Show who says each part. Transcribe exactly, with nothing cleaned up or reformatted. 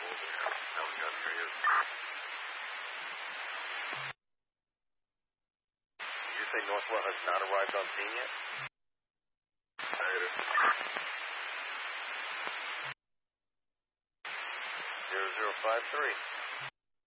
Speaker 1: Now we got here. Did you say Northwell has not arrived on scene yet? Negative. zero zero five three.